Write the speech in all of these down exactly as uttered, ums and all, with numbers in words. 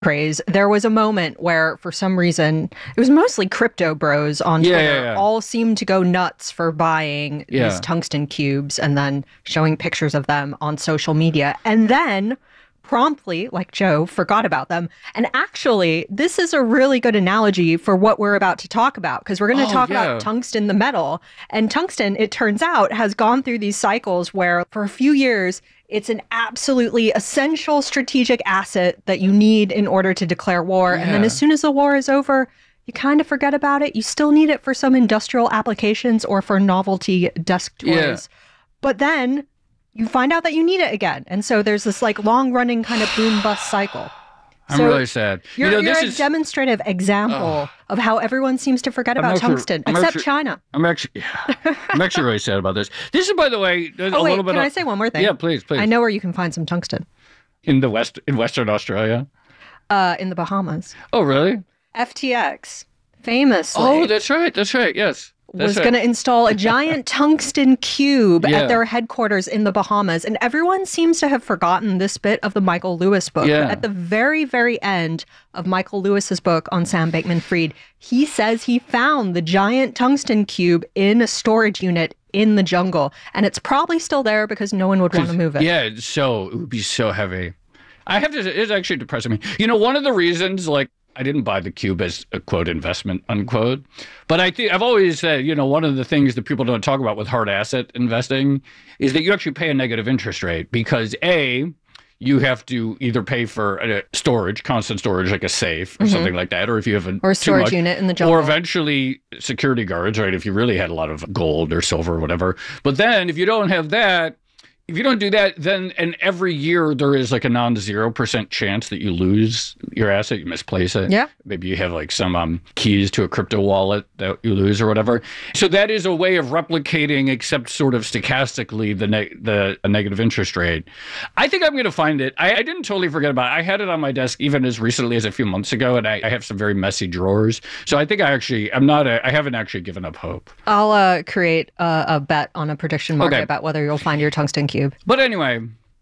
craze, there was a moment where, for some reason, it was mostly crypto bros on Yeah, Twitter, yeah, yeah. all seemed to go nuts for buying Yeah. these tungsten cubes and then showing pictures of them on social media. And then promptly, like Joe, forgot about them. And actually, this is a really good analogy for what we're about to talk about, because we're going to Oh, talk yeah. about tungsten, the metal. And tungsten, it turns out, has gone through these cycles where for a few years, it's an absolutely essential strategic asset that you need in order to declare war. And then Yeah. as soon as the war is over, you kind of forget about it. You still need it for some industrial applications or for novelty desk toys. Yeah. But then you find out that you need it again. And so there's this like long running kind of boom bust cycle. I'm So really sad. You're, you know, you're this a is. demonstrative example of how everyone seems to forget I'm about actually- tungsten, I'm except actually- China. I'm actually, yeah, I'm actually really sad about this. This is, by the way, a Oh, wait, little bit. can of, I say one more thing? Yeah, please, please. I know where you can find some tungsten. In the West, in Western Australia. Uh, in the Bahamas. Oh, really? F T X, famously, Oh, that's right. That's right. Yes. That's was right. going to install a giant tungsten cube Yeah. at their headquarters in the Bahamas. And everyone seems to have forgotten this bit of the Michael Lewis book. Yeah. At the very, very end of Michael Lewis's book on Sam Bankman-Fried, he says he found the giant tungsten cube in a storage unit in the jungle. And it's probably still there because no one would want to move it. Yeah, it's so it would be so heavy. I have to. It's actually depressing me. You know, one of the reasons, like, I didn't buy the cube as a quote investment unquote, but I think I've always said, you know, one of the things that people don't talk about with hard asset investing is that you actually pay a negative interest rate because a you have to either pay for a storage, constant storage, like a safe or something like that, or if you have a Or a too storage much, unit in the jungle. or eventually security guards, right? If you really had a lot of gold or silver or whatever. But then if you don't have that, if you don't do that, then and every year there is like a non-zero percent chance that you lose your asset, you misplace it. Yeah. Maybe you have like some um, keys to a crypto wallet that you lose or whatever. So that is a way of replicating, except sort of stochastically, the ne- the a negative interest rate. I think I'm going to find it. I, I didn't totally forget about it. I had it on my desk even as recently as a few months ago, and I, I have some very messy drawers. So I think I actually, I'm not, a, I haven't actually given up hope. I'll uh, create a, a bet on a prediction market Okay. about whether you'll find your tungsten cube. But anyway,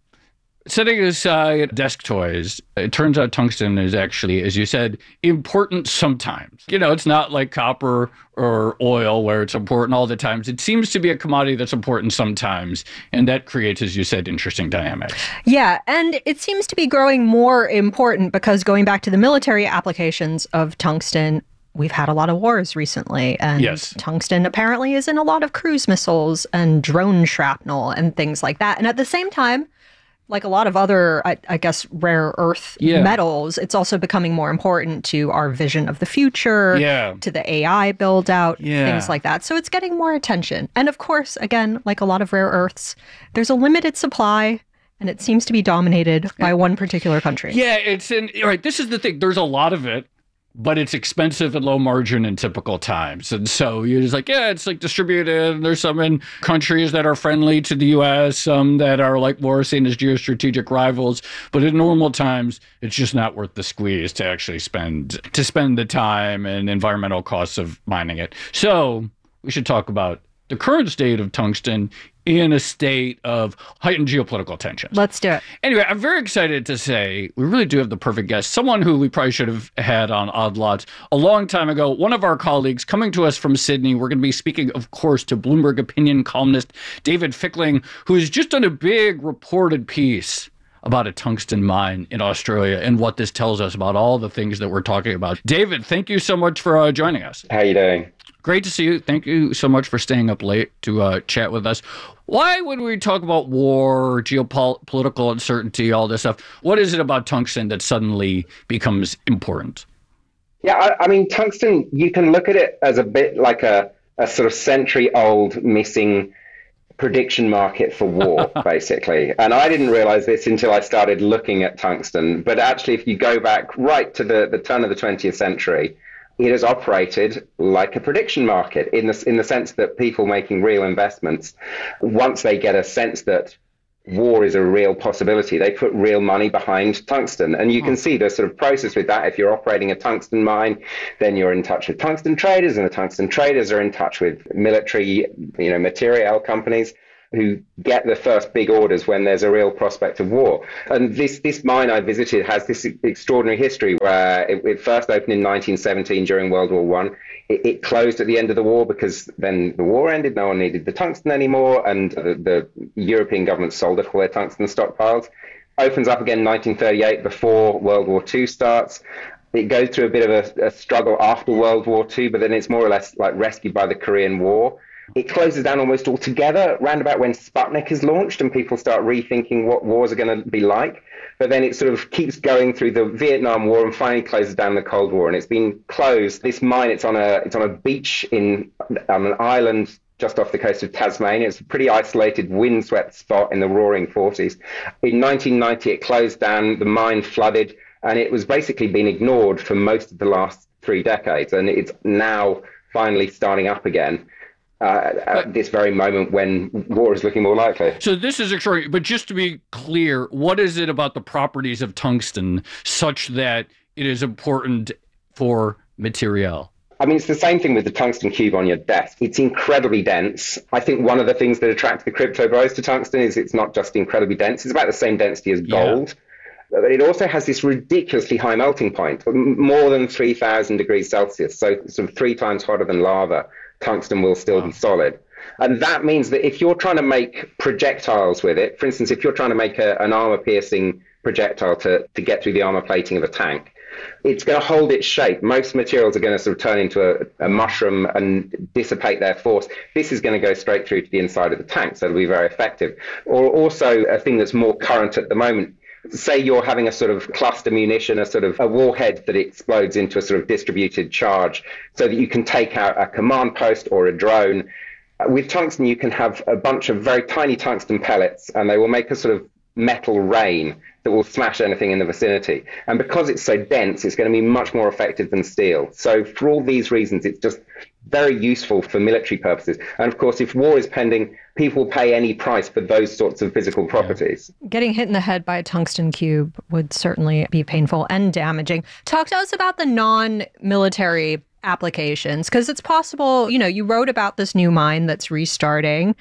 setting aside desk toys, it turns out tungsten is actually, as you said, important sometimes. You know, it's not like copper or oil where it's important all the times. It seems to be a commodity that's important sometimes. And that creates, as you said, interesting dynamics. Yeah, and it seems to be growing more important because going back to the military applications of tungsten, we've had a lot of wars recently, and Yes. tungsten apparently is in a lot of cruise missiles and drone shrapnel and things like that. And at the same time, like a lot of other, I, I guess, rare earth Yeah. metals, it's also becoming more important to our vision of the future, Yeah. to the A I build out, Yeah. things like that. So it's getting more attention. And of course, again, like a lot of rare earths, there's a limited supply, and it seems to be dominated by one particular country. Yeah, it's in, all right, this is the thing. There's a lot of it, but it's expensive and low margin in typical times. And so you're just like, yeah, it's like distributed. And there's some in countries that are friendly to the U S, some that are like more seen as geostrategic rivals. But in normal times, it's just not worth the squeeze to actually spend, to spend the time and environmental costs of mining it. So we should talk about the current state of tungsten in a state of heightened geopolitical tensions. Let's do it. Anyway, I'm very excited to say we really do have the perfect guest, someone who we probably should have had on Odd Lots a long time ago. One of our colleagues coming to us from Sydney. We're going to be speaking, of course, to Bloomberg opinion columnist David Fickling, who has just done a big reported piece about a tungsten mine in Australia and what this tells us about all the things that we're talking about. David, thank you so much for uh, joining us. How you doing? Great to see you. Thank you so much for staying up late to uh, chat with us. Why would we talk about war, geopolitical uncertainty, all this stuff? What is it about tungsten that suddenly becomes important? Yeah, I, I mean, tungsten, you can look at it as a bit like a, a sort of century-old missing prediction market for war, basically. And I didn't realize this until I started looking at tungsten. But actually, if you go back right to the, the turn of the twentieth century, it has operated like a prediction market in the, in the sense that people making real investments, once they get a sense that war is a real possibility, they put real money behind tungsten. And you can see the sort of process with that. If you're operating a tungsten mine, then you're in touch with tungsten traders, and the tungsten traders are in touch with military, you know, material companies. who get the first big orders when there's a real prospect of war. And this, this mine I visited has this extraordinary history where it, it first opened in nineteen seventeen during World War One. It, it closed at the end of the war because then the war ended, no one needed the tungsten anymore, and the, the European government sold off all their tungsten stockpiles. Opens up again in nineteen thirty-eight before World War Two starts. It goes through a bit of a, a struggle after World War Two, but then it's more or less like rescued by the Korean War. It closes down almost altogether round about when Sputnik is launched and people start rethinking what wars are going to be like. But then it sort of keeps going through the Vietnam War and finally closes down the Cold War. And it's been closed. This mine, it's on a it's on a beach in on an island just off the coast of Tasmania. It's a pretty isolated, windswept spot in the roaring forties. In nineteen ninety, it closed down. The mine flooded. And it was basically been ignored for most of the last three decades. And it's now finally starting up again uh, at this very moment when war is looking more likely. So this is extraordinary. But just to be clear, what is it about the properties of tungsten such that it is important for material? I mean, it's the same thing with the tungsten cube on your desk. It's incredibly dense. I think one of the things that attracts the crypto bros to tungsten is it's not just incredibly dense. It's about the same density as gold. Yeah. It also has this ridiculously high melting point, more than three thousand degrees Celsius, so sort of three times hotter than lava. Tungsten will still wow. be solid. And that means that if you're trying to make projectiles with it, for instance, if you're trying to make a, an armor-piercing projectile to, to get through the armor plating of a tank, it's going to hold its shape. Most materials are going to sort of turn into a, a mushroom and dissipate their force. This is going to go straight through to the inside of the tank, so it'll be very effective. Or also a thing that's more current at the moment, say you're having a sort of cluster munition, a sort of a warhead that explodes into a sort of distributed charge so that you can take out a command post or a drone. With tungsten, you can have a bunch of very tiny tungsten pellets and they will make a sort of metal rain that will smash anything in the vicinity. And because it's so dense, it's going to be much more effective than steel. So for all these reasons, it's just very useful for military purposes. And of course, if war is pending, people will pay any price for those sorts of physical properties. Getting hit in the head by a tungsten cube would certainly be painful and damaging. Talk to us about the non-military applications, because it's possible, you know, you wrote about this new mine that's restarting.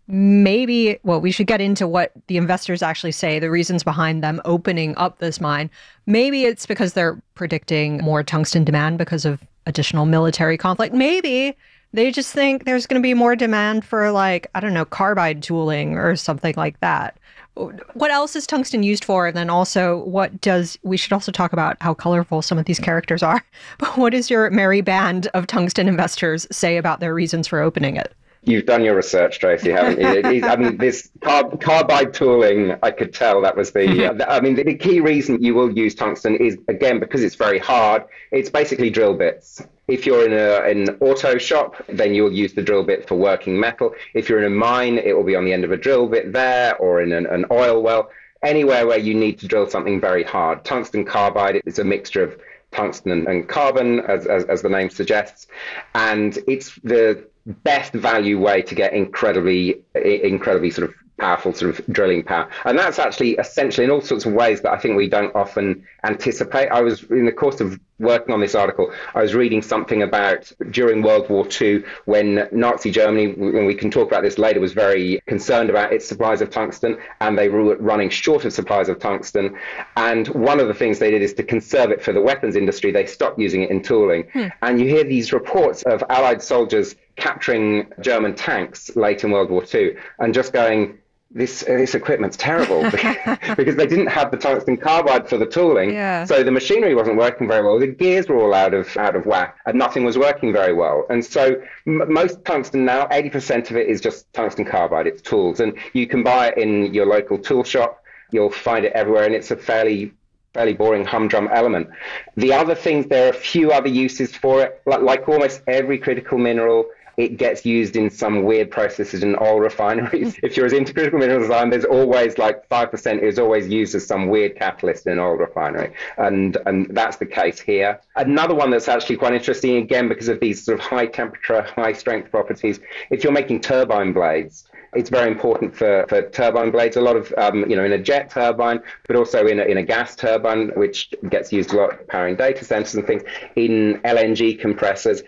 Maybe, well, we should get into what the investors actually say, the reasons behind them opening up this mine. Maybe it's because they're predicting more tungsten demand because of additional military conflict. Maybe they just think there's going to be more demand for, like, I don't know, carbide tooling or something like that. What else is tungsten used for? And then also, what does, we should also talk about how colorful some of these characters are. But what does your merry band of tungsten investors say about their reasons for opening it? You've done your research, Tracy, haven't you? It, it, I mean, this carb, carbide tooling, I could tell that was the, uh, I mean, the, the key reason you will use tungsten is, again, because it's very hard. It's basically drill bits. If you're in a, in an auto shop, then you'll use the drill bit for working metal. If you're in a mine, it will be on the end of a drill bit there, or in an, an oil well. Anywhere where you need to drill something very hard. Tungsten carbide is a mixture of tungsten and, and carbon, as, as, as the name suggests. And it's the best value way to get incredibly, incredibly sort of powerful sort of drilling power. And that's actually essentially in all sorts of ways that I think we don't often anticipate. I was, in the course of working on this article, I was reading something about during World War Two when Nazi Germany, and we can talk about this later, was very concerned about its supplies of tungsten, and they were running short of supplies of tungsten. And one of the things they did is to conserve it for the weapons industry. They stopped using it in tooling. Hmm. And you hear these reports of Allied soldiers capturing German tanks late in World War Two and just going, this this equipment's terrible because they didn't have the tungsten carbide for the tooling. Yeah. So the machinery wasn't working very well. The gears were all out of out of whack and nothing was working very well. And so m- most tungsten now, eighty percent of it is just tungsten carbide. It's tools. And you can buy it in your local tool shop. You'll find it everywhere. And it's a fairly fairly boring humdrum element. The other things, there are a few other uses for it. Like, like almost every critical mineral, it gets used in some weird processes in oil refineries. If you're as into critical mineral design, there's always like five percent is always used as some weird catalyst in an oil refinery. And, and that's the case here. Another one that's actually quite interesting, again, because of these sort of high temperature, high strength properties, if you're making turbine blades, it's very important for, for turbine blades. A lot of, um, you know, in a jet turbine, but also in a, in a gas turbine, which gets used a lot powering data centers and things, in L N G compressors.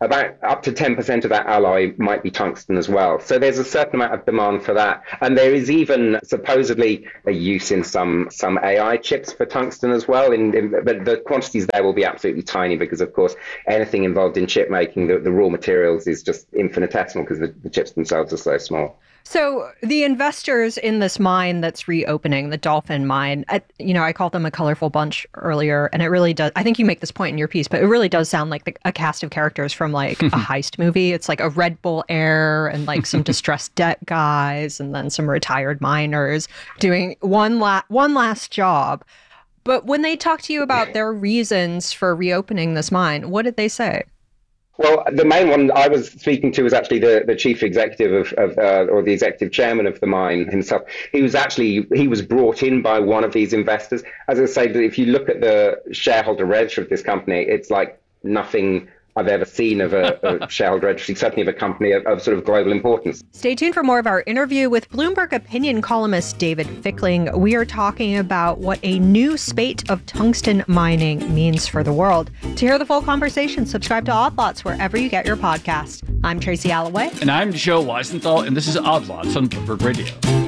about up to ten percent of that alloy might be tungsten as well. So there's a certain amount of demand for that. And there is even supposedly a use in some some A I chips for tungsten as well. In, in, but the quantities there will be absolutely tiny because, of course, anything involved in chip making, the, the raw materials is just infinitesimal because the, the chips themselves are so small. So the investors in this mine that's reopening, the Dolphin mine, I, you know, I called them a colorful bunch earlier, and it really does. I think you make this point in your piece, but it really does sound like the, a cast of characters from like a heist movie. It's like a Red Bull heir and like some distressed debt guys, and then some retired miners doing one la- one last job. But when they talk to you about their reasons for reopening this mine, what did they say? Well, the main one I was speaking to was actually the, the chief executive of, of uh, or the executive chairman of the mine himself. He was actually, he was brought in by one of these investors. As I say, if you look at the shareholder register of this company, it's like nothing I've ever seen of a, a shareholder registry, certainly of a company of, of sort of global importance. Stay tuned for more of our interview with Bloomberg opinion columnist David Fickling. We are talking about what a new spate of tungsten mining means for the world. To hear the full conversation, subscribe to Odd Lots wherever you get your podcast. I'm Tracy Alloway. And I'm Joe Weisenthal, and this is Odd Lots on Bloomberg Radio.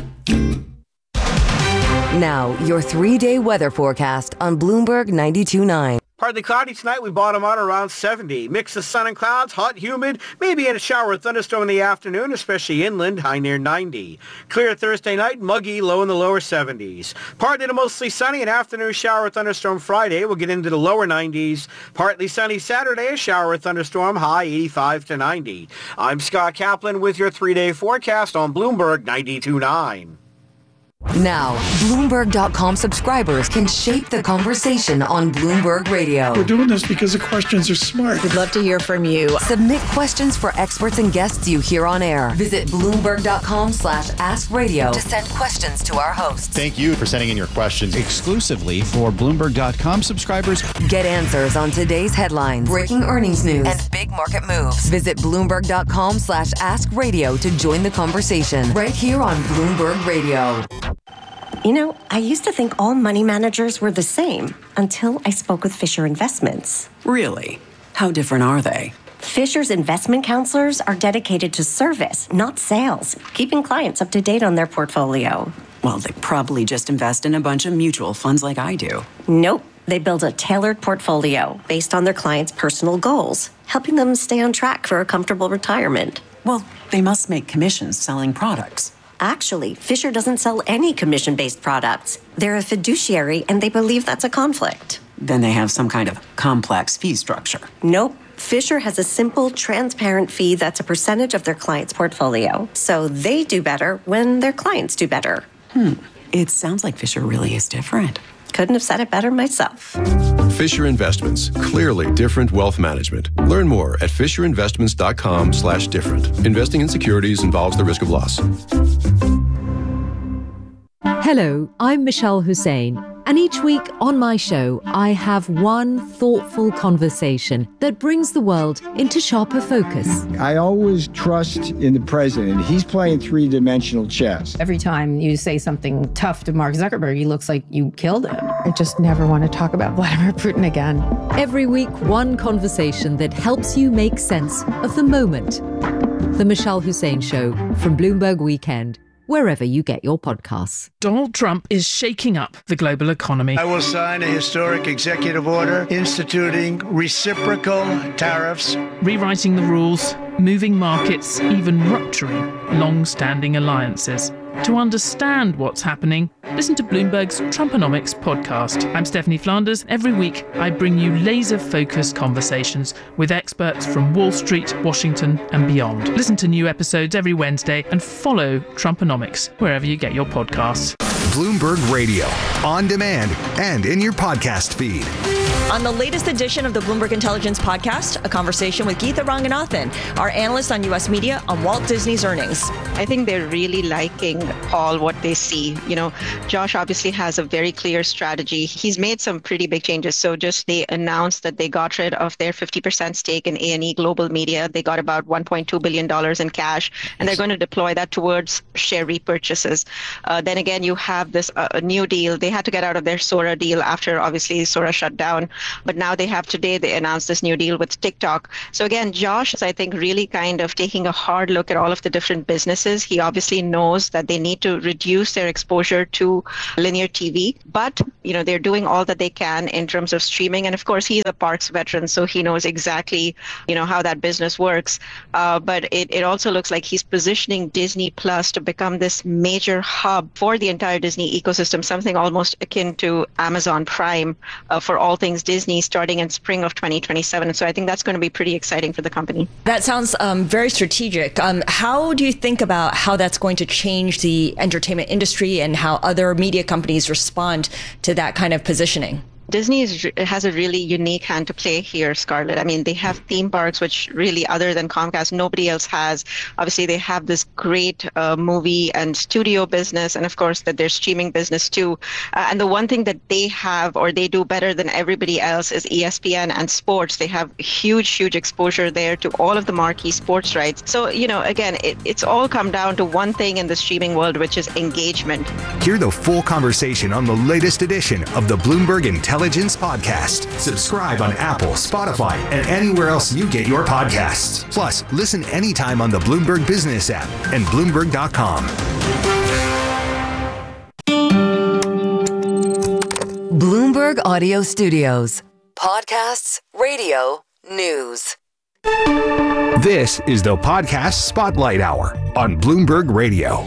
Now, your three-day weather forecast on Bloomberg ninety-two point nine. Partly cloudy tonight. We bottom out around seventy. Mix of sun and clouds, hot, humid, maybe in a shower or thunderstorm in the afternoon, especially inland, high near ninety. Clear Thursday night, muggy, low in the lower seventies. Partly to mostly sunny, an afternoon shower or thunderstorm Friday. We'll get into the lower nineties. Partly sunny Saturday, a shower or thunderstorm, high eighty-five to ninety. I'm Scott Kaplan with your three-day forecast on Bloomberg ninety-two point nine. Now, Bloomberg dot com subscribers can shape the conversation on Bloomberg Radio. We're doing this because the questions are smart. We'd love to hear from you. Submit questions for experts and guests you hear on air. Visit Bloomberg dot com slash ask radio to send questions to our hosts. Thank you for sending in your questions exclusively for Bloomberg dot com subscribers. Get answers on today's headlines, breaking earnings news, and big market moves. Visit Bloomberg dot com slash ask radio to join the conversation right here on Bloomberg Radio. You know, I used to think all money managers were the same until I spoke with Fisher Investments. Really? How different are they? Fisher's investment counselors are dedicated to service, not sales, keeping clients up to date on their portfolio. Well, they probably just invest in a bunch of mutual funds like I do. Nope. They build a tailored portfolio based on their clients' personal goals, helping them stay on track for a comfortable retirement. Well, they must make commissions selling products. Actually, Fisher doesn't sell any commission-based products. They're a fiduciary, and they believe that's a conflict. Then they have some kind of complex fee structure. Nope. Fisher has a simple, transparent fee that's a percentage of their client's portfolio. So they do better when their clients do better. Hmm. It sounds like Fisher really is different. Couldn't have said it better myself. Fisher Investments. Clearly different wealth management. Learn more at fisher investments dot com slash different. Investing in securities involves the risk of loss. Hello, I'm Michelle Hussein, and each week on my show, I have one thoughtful conversation that brings the world into sharper focus. I always trust in the president. He's playing three-dimensional chess. Every time you say something tough to Mark Zuckerberg, he looks like you killed him. I just never want to talk about Vladimir Putin again. Every week, one conversation that helps you make sense of the moment. The Michelle Hussein Show from Bloomberg Weekend, wherever you get your podcasts. Donald Trump is shaking up the global economy. I will sign a historic executive order instituting reciprocal tariffs, rewriting the rules, moving markets, even rupturing long-standing alliances. To understand what's happening, listen to Bloomberg's Trumponomics podcast. I'm Stephanie Flanders. Every week, I bring you laser-focused conversations with experts from Wall Street, Washington, and beyond. Listen to new episodes every Wednesday and follow Trumponomics wherever you get your podcasts. Bloomberg Radio, on demand and in your podcast feed. On the latest edition of the Bloomberg Intelligence Podcast, a conversation with Geetha Ranganathan, our analyst on U S media on Walt Disney's earnings. I think they're really liking all what they see. You know, Josh obviously has a very clear strategy. He's made some pretty big changes. So just they announced that they got rid of their fifty percent stake in A and E Global Media. They got about one point two billion dollars in cash, and they're going to deploy that towards share repurchases. Uh, then again, you have have this uh, new deal. They had to get out of their Sora deal after obviously Sora shut down. But now they have today, they announced this new deal with TikTok. So again, Josh is, I think, really kind of taking a hard look at all of the different businesses. He obviously knows that they need to reduce their exposure to linear T V, but you know, they're doing all that they can in terms of streaming. And of course, he's a parks veteran, so he knows exactly, you know, how that business works. Uh, but it, it also looks like he's positioning Disney Plus to become this major hub for the entire Disney ecosystem, something almost akin to Amazon Prime uh, for all things Disney starting in spring of twenty twenty-seven. So I think that's going to be pretty exciting for the company. That sounds um, very strategic. Um, how do you think about how that's going to change the entertainment industry and how other media companies respond to that kind of positioning? Disney is, has a really unique hand to play here, Scarlett. I mean, they have theme parks, which really, other than Comcast, nobody else has. Obviously, they have this great uh, movie and studio business, and of course, that their streaming business too. Uh, and the one thing that they have, or they do better than everybody else, is E S P N and sports. They have huge, huge exposure there to all of the marquee sports rights. So, you know, again, it, it's all come down to one thing in the streaming world, which is engagement. Hear the full conversation on the latest edition of the Bloomberg Intelligence Podcast. Subscribe on Apple, Spotify, and anywhere else you get your podcasts. Plus, listen anytime on the Bloomberg Business app and Bloomberg dot com. Bloomberg Audio Studios. Podcasts, radio, news. This is the Podcast Spotlight Hour on Bloomberg Radio.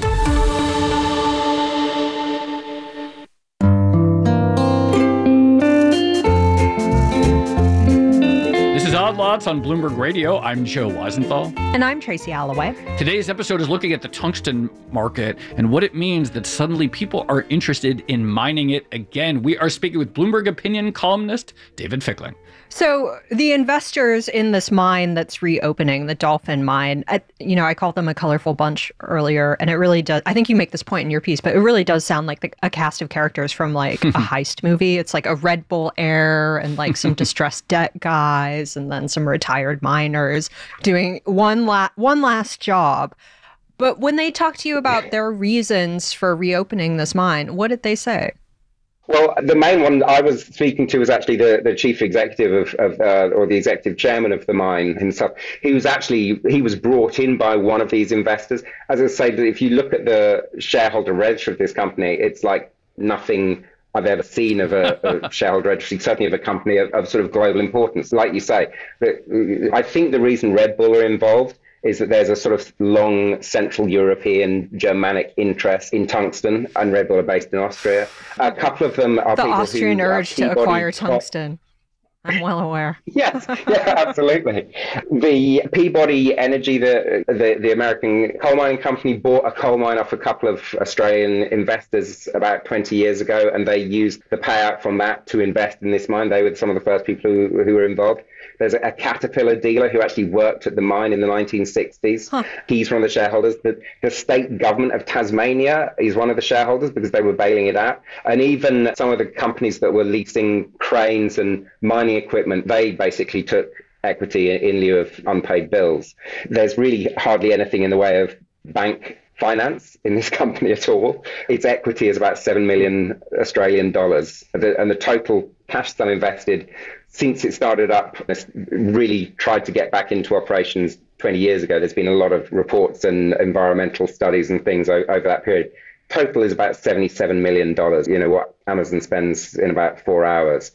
Odd Lots on Bloomberg Radio. I'm Joe Weisenthal. And I'm Tracy Alloway. Today's episode is looking at the tungsten market and what it means that suddenly people are interested in mining it again. We are speaking with Bloomberg opinion columnist David Fickling. So the investors in this mine that's reopening, the Dolphin Mine, I, you know, I called them a colorful bunch earlier, and it really does. I think you make this point in your piece, but it really does sound like the, a cast of characters from like a heist movie. It's like a Red Bull heir and like some distressed debt guys, and then some retired miners doing one la- one last job. But when they talk to you about their reasons for reopening this mine, what did they say? Well, the main one I was speaking to was actually the, the chief executive of, of uh, or the executive chairman of the mine himself. He was actually, he was brought in by one of these investors. As I say, if you look at the shareholder register of this company, it's like nothing I've ever seen of a, a shareholder registry, certainly of a company of, of sort of global importance. Like you say, but I think the reason Red Bull are involved is that there's a sort of long Central European Germanic interest in tungsten, and Red Bull are based in Austria. A couple of them are the people Austrian who urge to acquire top- tungsten. I'm well aware. Yes, yeah, absolutely. The Peabody Energy, the, the the American coal mining company, bought a coal mine off a couple of Australian investors about twenty years ago, and they used the payout from that to invest in this mine. They were some of the first people who, who were involved. There's a, a Caterpillar dealer who actually worked at the mine in the nineteen sixties. Huh. He's one of the shareholders. The, the state government of Tasmania is one of the shareholders because they were bailing it out. And even some of the companies that were leasing cranes and mining equipment, they basically took equity in, in lieu of unpaid bills. There's really hardly anything in the way of bank finance in this company at all. Its equity is about seven million Australian dollars. The, and the total cash sum invested since it started up, it's really tried to get back into operations twenty years ago. There's been a lot of reports and environmental studies and things o- over that period. Total is about seventy-seven million dollars, you know, what Amazon spends in about four hours.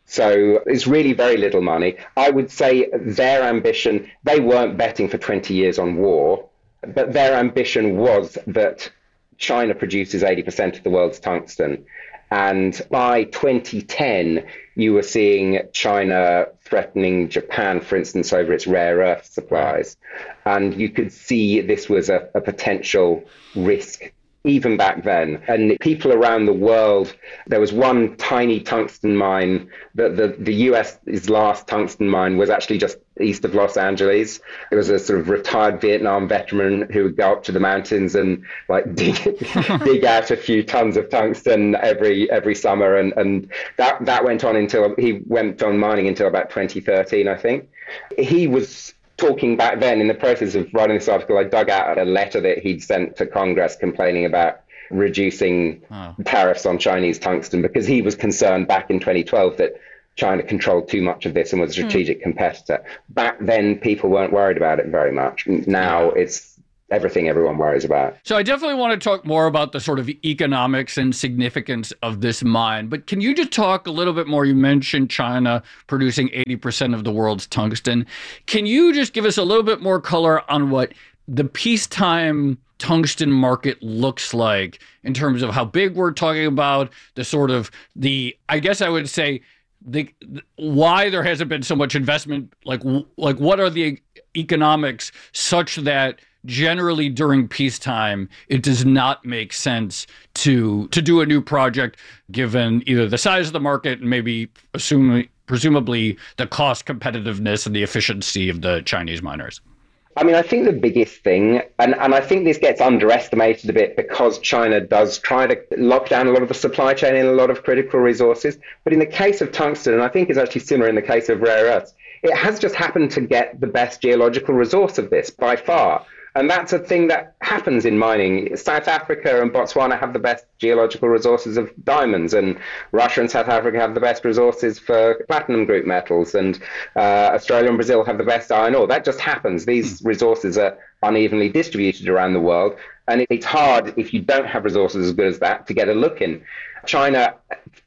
So it's really very little money. I would say their ambition, they weren't betting for twenty years on war, but their ambition was that China produces eighty percent of the world's tungsten. And by twenty ten, you were seeing China threatening Japan, for instance, over its rare earth supplies. And you could see this was a, a potential risk even back then. And people around the world, there was one tiny tungsten mine, that the, the U S's last tungsten mine was actually just east of Los Angeles. It was a sort of retired Vietnam veteran who would go up to the mountains and like dig, dig out a few tons of tungsten every every summer. And, and that, that went on until, he went on mining until about twenty thirteen, I think. He was talking back then, in the process of writing this article, I dug out a letter that he'd sent to Congress complaining about reducing Oh. tariffs on Chinese tungsten because he was concerned back in twenty twelve that China controlled too much of this and was a strategic hmm. competitor. Back then, people weren't worried about it very much. Now yeah. it's everything everyone worries about. So I definitely want to talk more about the sort of economics and significance of this mine. But can you just talk a little bit more? You mentioned China producing eighty percent of the world's tungsten. Can you just give us a little bit more color on what the peacetime tungsten market looks like in terms of how big we're talking about, the sort of the, I guess I would say, the, the why there hasn't been so much investment, like like what are the economics such that generally during peacetime, it does not make sense to to do a new project given either the size of the market and maybe assuming, presumably the cost competitiveness and the efficiency of the Chinese miners? I mean, I think the biggest thing, and, and I think this gets underestimated a bit because China does try to lock down a lot of the supply chain and a lot of critical resources. But in the case of tungsten, and I think it's actually similar in the case of rare earths, it has just happened to get the best geological resource of this by far. And that's a thing that happens in mining. South Africa and Botswana have the best geological resources of diamonds, and Russia and South Africa have the best resources for platinum group metals, and uh, Australia and Brazil have the best iron ore. That just happens. These resources are unevenly distributed around the world, and it's hard if you don't have resources as good as that to get a look in. China,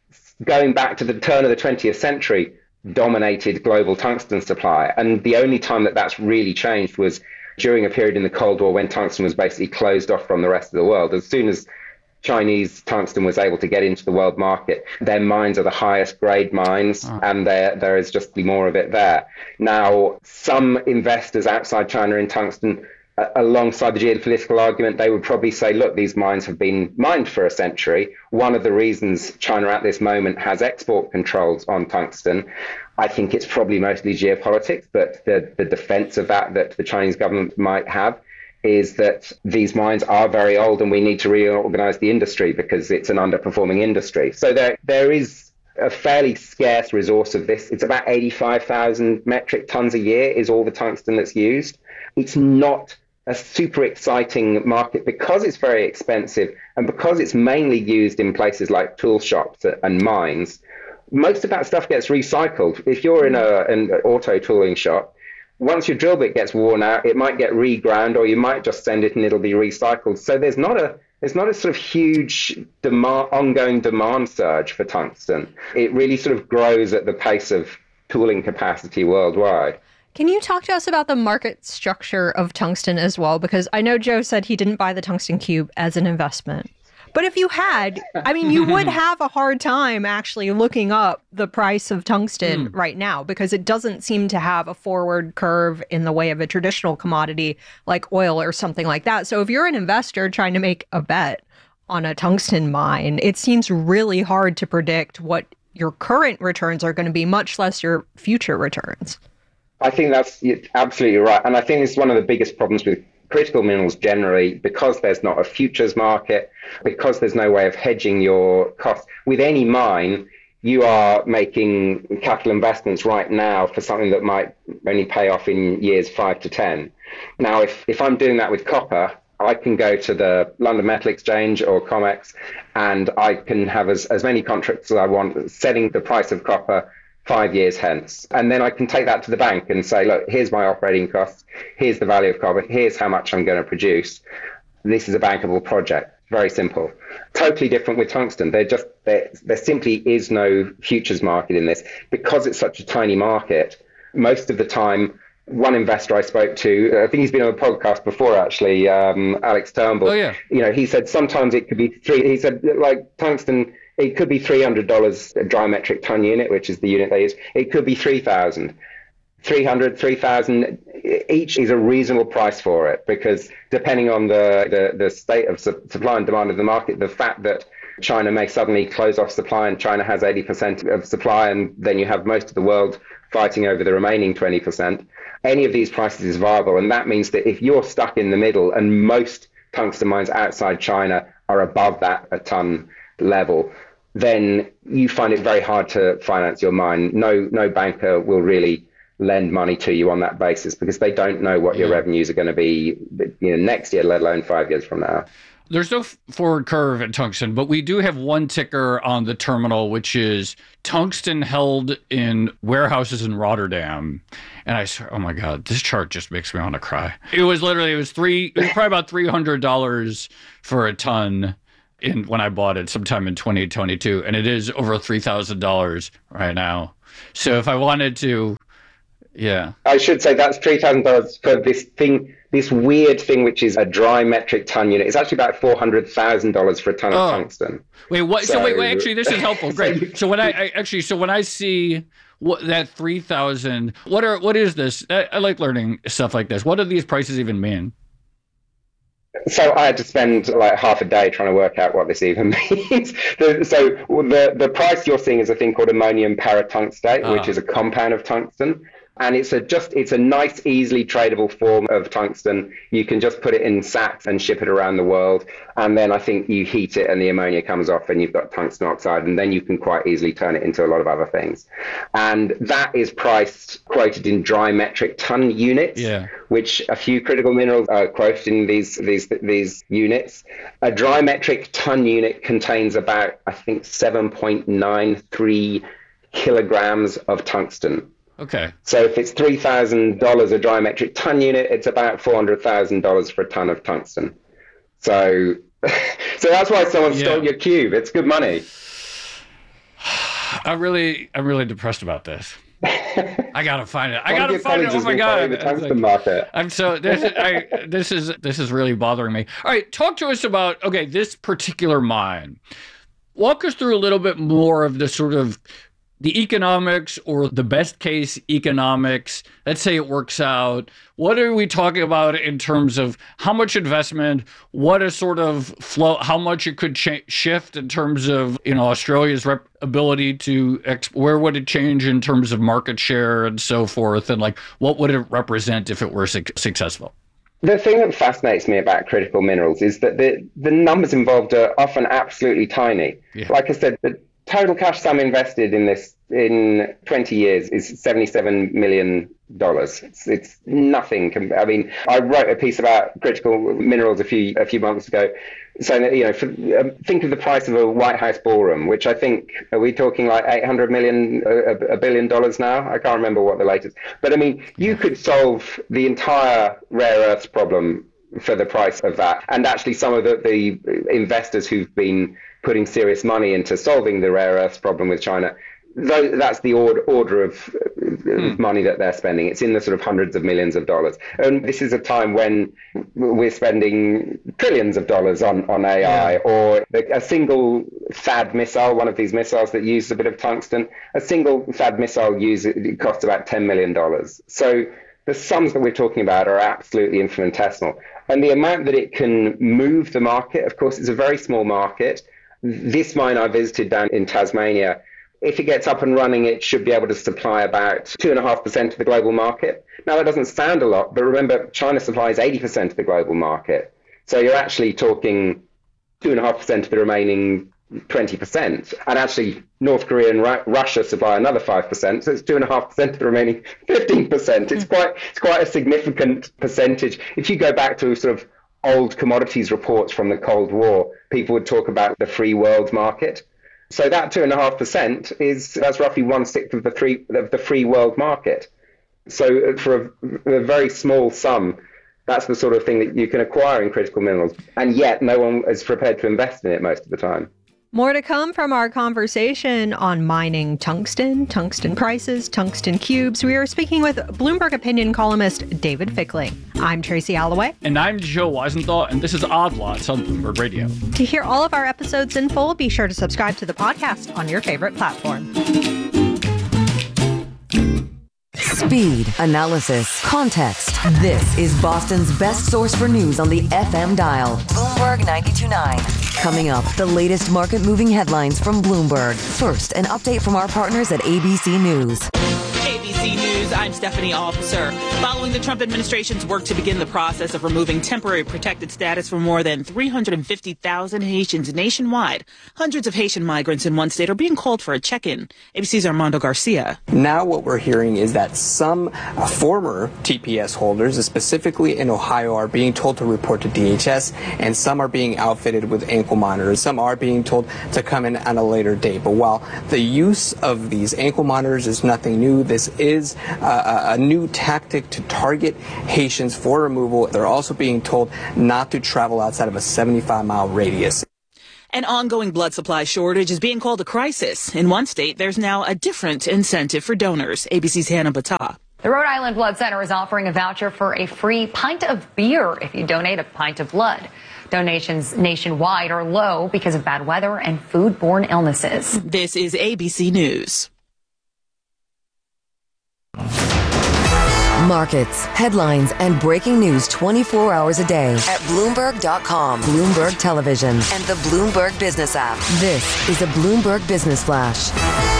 going back to the turn of the twentieth century, dominated global tungsten supply, and the only time that that's really changed was during a period in the Cold War when tungsten was basically closed off from the rest of the world. As soon as Chinese tungsten was able to get into the world market, their mines are the highest grade mines, oh. and there there is just more of it there. Now, some investors outside China in tungsten, uh, alongside the geopolitical argument, they would probably say, look, these mines have been mined for a century. One of the reasons China at this moment has export controls on tungsten, I think it's probably mostly geopolitics, but the, the defense of that that the Chinese government might have is that these mines are very old and we need to reorganize the industry because it's an underperforming industry. So there there is a fairly scarce resource of this. It's about eighty-five thousand metric tons a year is all the tungsten that's used. It's not a super exciting market because it's very expensive and because it's mainly used in places like tool shops and mines. Most of that stuff gets recycled. If you're in a, an auto tooling shop, once your drill bit gets worn out, it might get reground, or you might just send it and it'll be recycled. So there's not a there's not a sort of huge demand, ongoing demand surge for tungsten. It really sort of grows at the pace of tooling capacity worldwide. Can you talk to us about the market structure of tungsten as well? Because I know Joe said he didn't buy the tungsten cube as an investment. But if you had, I mean, you would have a hard time actually looking up the price of tungsten mm. right now because it doesn't seem to have a forward curve in the way of a traditional commodity like oil or something like that. So if you're an investor trying to make a bet on a tungsten mine, it seems really hard to predict what your current returns are going to be, much less your future returns. I think that's absolutely right. And I think it's one of the biggest problems with critical minerals generally, because there's not a futures market, because there's no way of hedging your costs. With any mine, you are making capital investments right now for something that might only pay off in years five to ten. Now, if, if I'm doing that with copper, I can go to the London Metal Exchange or COMEX, and I can have as, as many contracts as I want, setting the price of copper five years hence. And then I can take that to the bank and say, look, here's my operating costs, here's the value of copper, here's how much I'm going to produce. This is a bankable project. Very simple. Totally different with tungsten. There just there, there simply is no futures market in this because it's such a tiny market. Most of the time, one investor I spoke to, I think he's been on the podcast before actually, um, Alex Turnbull. Oh, yeah. You know, he said sometimes it could be three. He said like tungsten, it could be three hundred dollars a dry metric ton unit, which is the unit they use. It could be three thousand. three hundred, three thousand, each is a reasonable price for it because depending on the, the, the state of su- supply and demand of the market, the fact that China may suddenly close off supply and China has eighty percent of supply and then you have most of the world fighting over the remaining twenty percent, any of these prices is viable. And that means that if you're stuck in the middle and most tungsten mines outside China are above that a ton level, then you find it very hard to finance your mine. No, no banker will really lend money to you on that basis because they don't know what your revenues are going to be, you know, next year, let alone five years from now. there's no forward curve at tungsten, but we do have one ticker on the terminal, which is tungsten held in warehouses in Rotterdam. And I swear, oh my God, this chart just makes me want to cry. It was literally, it was three, it was probably about three hundred dollars for a ton in when I bought it sometime in twenty twenty-two. And it is over three thousand dollars right now. So if I wanted to, yeah. I should say that's three thousand dollars for this thing, this weird thing, which is a dry metric ton unit. It's actually about four hundred thousand dollars for a ton oh. of tungsten. Wait, what? So, so wait, wait, actually, this is helpful. Great. So when I, I actually, so when I see what that three thousand, what are, what is this? I, I like learning stuff like this. What do these prices even mean? So I had to spend like half a day trying to work out what this even means. the, so the, the price you're seeing is a thing called ammonium paratungstate, ah. which is a compound of tungsten. And it's a just it's a nice, easily tradable form of tungsten. You can just put it in sacks and ship it around the world. And then I think you heat it and the ammonia comes off and you've got tungsten oxide. And then you can quite easily turn it into a lot of other things. And that is priced, quoted in dry metric ton units, yeah. which a few critical minerals are quoted in these, these, these units. A dry metric ton unit contains about, I think, seven point nine three kilograms of tungsten. Okay. So if it's three thousand dollars a dry metric ton unit, it's about four hundred thousand dollars for a ton of tungsten. So so that's why someone yeah. stole your cube. It's good money. I'm really, I'm really depressed about this. I gotta find it. I gotta find it. Oh my God. The tungsten market. I'm so, this is, I, this is, this is really bothering me. All right. Talk to us about, okay, this particular mine. Walk us through a little bit more of the sort of the economics or the best case economics. Let's say it works out. What are we talking about in terms of how much investment, what a sort of flow, how much it could ch- shift in terms of, you know, Australia's rep- ability to, exp- where would it change in terms of market share and so forth? And like, what would it represent if it were su- successful? The thing that fascinates me about critical minerals is that the, the numbers involved are often absolutely tiny. Yeah. Like I said, the total cash sum invested in this in twenty years is seventy-seven million dollars. It's, it's nothing. I mean, I wrote a piece about critical minerals a few a few months ago, saying that, you know, for, um, think of the price of a White House ballroom, which I think, are we talking like eight hundred million, a, a billion dollars now? I can't remember what the latest. But I mean, you could solve the entire rare earths problem for the price of that. And actually some of the, the investors who've been putting serious money into solving the rare earths problem with China, that's the order of hmm. money that they're spending. It's in the sort of hundreds of millions of dollars. And this is a time when we're spending trillions of dollars on, on A I, yeah. or a single THAAD missile, one of these missiles that uses a bit of tungsten, a single THAAD missile use, it costs about ten million dollars. So the sums that we're talking about are absolutely infinitesimal. And the amount that it can move the market, of course, it's a very small market. This mine I visited down in Tasmania, if it gets up and running, it should be able to supply about two point five percent of the global market. Now, that doesn't sound a lot, but remember, China supplies eighty percent of the global market. So you're actually talking two point five percent of the remaining twenty percent. And actually, North Korea and Ru- Russia supply another five percent. So it's two point five percent of the remaining fifteen percent. It's quite, it's quite a significant percentage. If you go back to sort of old commodities reports from the Cold War, people would talk about the free world market. So that two and a half percent is that's roughly one sixth of the three of the free world market. So for a, a very small sum, that's the sort of thing that you can acquire in critical minerals, and yet no one is prepared to invest in it most of the time. More to come from our conversation on mining tungsten, tungsten prices, tungsten cubes. We are speaking with Bloomberg opinion columnist David Fickling. I'm Tracy Alloway. And I'm Joe Weisenthal, and this is Odd Lots on Bloomberg Radio. To hear all of our episodes in full, be sure to subscribe to the podcast on your favorite platform. Speed, analysis, context. This is Boston's best source for news on the F M dial. Bloomberg ninety-two point nine. Coming up, the latest market-moving headlines from Bloomberg. First, an update from our partners at A B C News. A B C News, I'm I'm Stephanie Officer. Following the Trump administration's work to begin the process of removing temporary protected status for more than three hundred fifty thousand Haitians nationwide, hundreds of Haitian migrants in one state are being called for a check-in. A B C's Armando Garcia. Now what we're hearing is that some uh, former T P S holders, specifically in Ohio, are being told to report to D H S, and some are being outfitted with ankle monitors. Some are being told to come in at a later date. But while the use of these ankle monitors is nothing new, this is uh, a new tactic to target Haitians for removal. They're also being told not to travel outside of a seventy-five mile radius. An ongoing blood supply shortage is being called a crisis. In one state, there's now a different incentive for donors. A B C's Hannah Battah. The Rhode Island Blood Center is offering a voucher for a free pint of beer if you donate a pint of blood. Donations nationwide are low because of bad weather and foodborne illnesses. This is A B C News. Markets, headlines, and breaking news twenty-four hours a day at Bloomberg dot com, Bloomberg Television, and the Bloomberg Business app. This is a Bloomberg Business Flash.